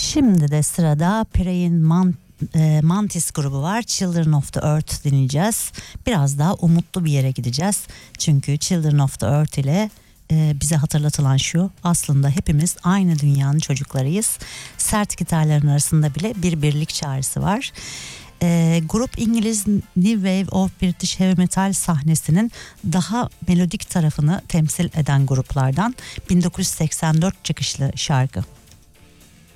Şimdi de sırada Praying Mantis grubu var. Children of the Earth dinleyeceğiz. Biraz daha umutlu bir yere gideceğiz. Çünkü Children of the Earth ile bize hatırlatılan şu: aslında hepimiz aynı dünyanın çocuklarıyız. Sert gitarların arasında bile bir birlik çağrısı var. Grup İngiliz New Wave of British Heavy Metal sahnesinin daha melodik tarafını temsil eden gruplardan. 1984 çıkışlı şarkı.